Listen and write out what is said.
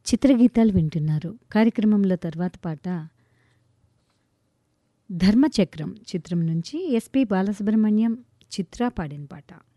చిత్రగీతాలు వింటున్నారు. కార్యక్రమంలో తర్వాత పాట 'ధర్మచక్రం' చిత్రం నుంచి ఎస్పి బాలసుబ్రహ్మణ్యం, చిత్ర పాడిన పాట.